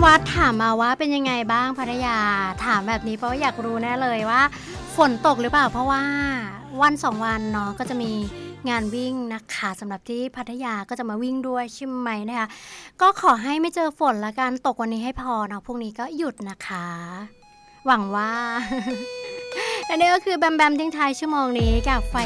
วัดถามมาว่าเป็นยังไงบ้างพัทยาถามแบบนี้เพราะว่าอยากรู้แน่เลยว่าฝนตกหรือเปล่าเพราะว่าวันสองวันเนาะก็จะมีงานวิ่งนะคะสำหรับที่พัทยาก็จะมาวิ่งด้วยใช่ไหมนะคะก็ขอให้ไม่เจอฝนละกันตกวันนี้ให้พอเนาะพรุ่งนี้ก็หยุดนะคะหวังว่า และนี่ก็คือแบมแบมทิ้งท้ายชั่วโมงนี้กับไฟ